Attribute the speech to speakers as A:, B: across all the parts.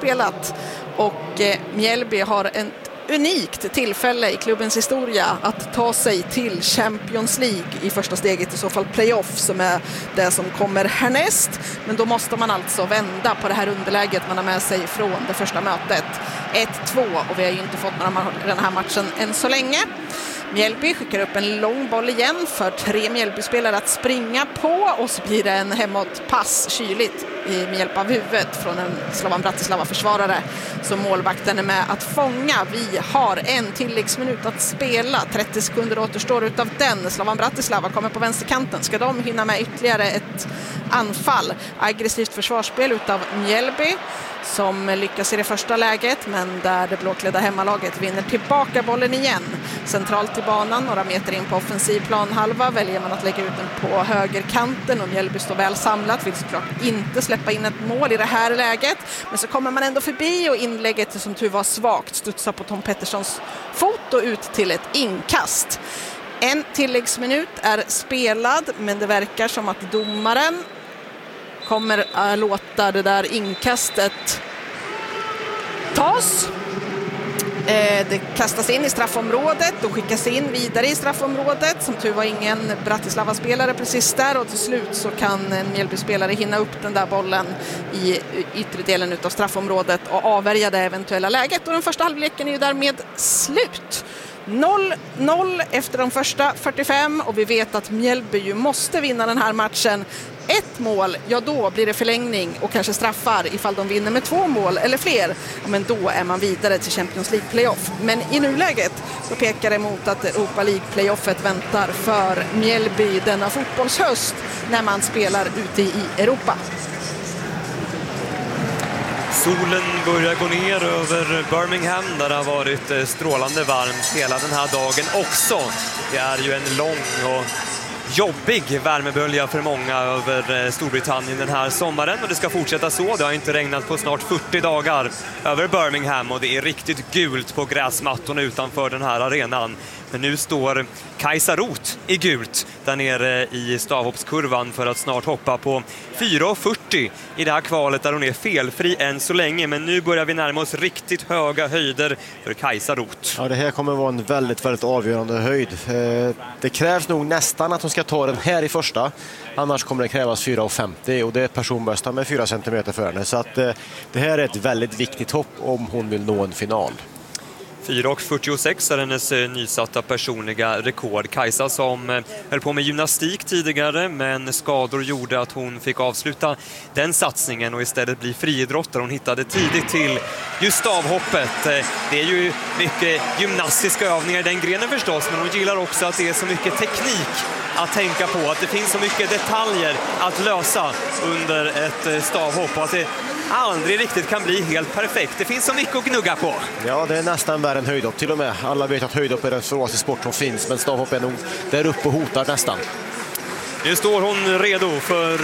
A: spelat. Och Mjällby har en unikt tillfälle i klubbens historia att ta sig till Champions League i första steget, i så fall playoff som är det som kommer härnäst. Men då måste man alltså vända på det här underläget man har med sig från det första mötet. 1-2, och vi har ju inte fått den här matchen än så länge. Mjällby skickar upp en lång boll igen för 3 Mjällby-spelare att springa på, och så blir det en hemåtpass kyligt med hjälp av huvudet från en Slovan Bratislava-försvarare som målvakten är med att fånga. Vi har en tilläggsminut att spela, 30 sekunder återstår utav den. Slovan Bratislava kommer på vänsterkanten. Ska de hinna med ytterligare ett anfall? Aggressivt försvarsspel utav Mjällby som lyckas i det första läget, men där det blåklädda hemmalaget vinner tillbaka bollen igen. Centralt i banan, några meter in på offensiv planhalva, väljer man att lägga ut den på högerkanten, och Mjällby står väl samlat, vill såklart inte släppa in ett mål i det här läget, men så kommer man ändå förbi, och inlägget som tur var svagt studsar på Tom Petterssons fot och ut till ett inkast. En tilläggsminut är spelad, men det verkar som att domaren kommer att låta det där inkastet tas. Det kastas in i straffområdet och skickas in vidare i straffområdet. Som tur var ingen Bratislava-spelare precis där, och till slut så kan en Mjällby-spelare hinna upp den där bollen i yttre delen utav straffområdet och avvärja det eventuella läget. Och den första halvleken är ju därmed slut. 0-0 efter de första 45, och vi vet att Mjällby ju måste vinna den här matchen. Ett mål, ja då blir det förlängning och kanske straffar ifall de vinner med 2 mål eller fler. Men då är man vidare till Champions League playoff. Men i nuläget så pekar det mot att Europa League playoffet väntar för Mjällby denna fotbollshöst när man spelar ute i Europa.
B: Solen börjar gå ner över Birmingham där det har varit strålande varmt hela den här dagen också. Det är ju en lång och jobbig värmebölja för många över Storbritannien den här sommaren, och det ska fortsätta så. Det har inte regnat på snart 40 dagar över Birmingham, och det är riktigt gult på gräsmattorna utanför den här arenan. Men nu står Kajsa Roth i gult där nere i stavhoppskurvan för att snart hoppa på 4,40 i det här kvalet där hon är felfri än så länge. Men nu börjar vi närma oss riktigt höga höjder för Kajsa Roth.
C: Ja, det här kommer vara en väldigt, väldigt avgörande höjd. Det krävs nog nästan att hon ska ta den här i första. Annars kommer det krävas 4,50, och det är ett personbästa med 4 cm för henne. Så att det här är ett väldigt viktigt hopp om hon vill nå en final.
B: 4,46 är hennes nysatta personliga rekord. Kajsa som höll på med gymnastik tidigare, men skador gjorde att hon fick avsluta den satsningen och istället bli friidrottare. Hon hittade tidigt till just stavhoppet. Det är ju mycket gymnastiska övningar i den grenen förstås, men hon gillar också att det är så mycket teknik att tänka på, att det finns så mycket detaljer att lösa under ett stavhopp och att det aldrig riktigt kan bli helt perfekt. Det finns så mycket att gnugga på.
C: Ja, det är nästan värre än höjdhopp till och med. Alla vet att höjdhopp är den svåraste sport som finns, men stavhopp är nog där uppe och hotar nästan.
B: Nu står hon redo för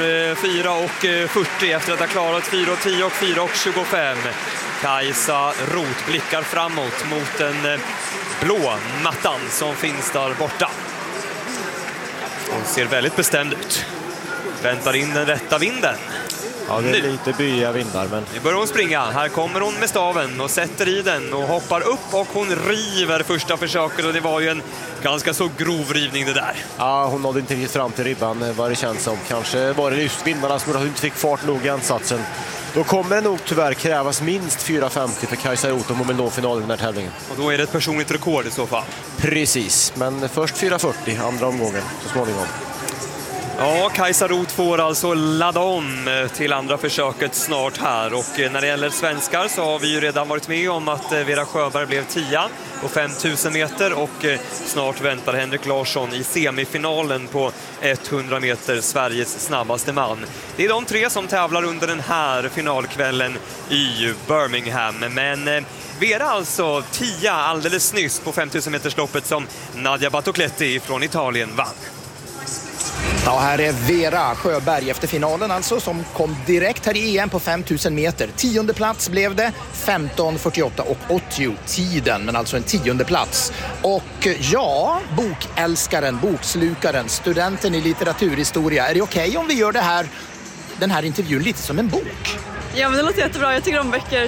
B: 4,40 efter att ha klarat 4,10 och 4,25. Kajsa Roth blickar framåt mot den blå mattan som finns där borta. Hon ser väldigt bestämd ut. Väntar in den rätta vinden.
C: Ja, det är lite bya vindar, men...
B: Nu börjar hon springa. Här kommer hon med staven och sätter i den och hoppar upp, och hon river första försöket, och det var ju en ganska så grov rivning det där.
C: Ja, hon nådde inte riktigt fram till ribban vad det känns som. Kanske var det just vindarna som hon inte fick fart nog i ansatsen. Då kommer det nog tyvärr krävas minst 4,50 för Kajsa Roth om hon vill nå finalen i den här tävlingen.
B: Och då är det ett personligt rekord i så fall.
C: Precis, men först 4,40 andra omgången så småningom.
B: Ja, Kajsa Roth får alltså ladda om till andra försöket snart här. Och när det gäller svenskar så har vi ju redan varit med om att Vera Sjöberg blev 10 på 5000 meter. Och snart väntar Henrik Larsson i semifinalen på 100 meter, Sveriges snabbaste man. Det är de 3 som tävlar under den här finalkvällen i Birmingham. Men Vera alltså 10 alldeles nyss på 5000 metersloppet som Nadia Battocletti från Italien vann.
D: Ja, här är Vera Sjöberg efter finalen alltså, som kom direkt här i EM på 5000 meter. 10:e plats blev det, 15:48 och 80 tiden, men alltså en 10:e plats. Och ja, bokälskaren, bokslukaren, studenten i litteraturhistoria. Är det okej om vi gör den här intervjun lite som en bok?
E: Ja, men det låter jättebra. Jag tycker om böcker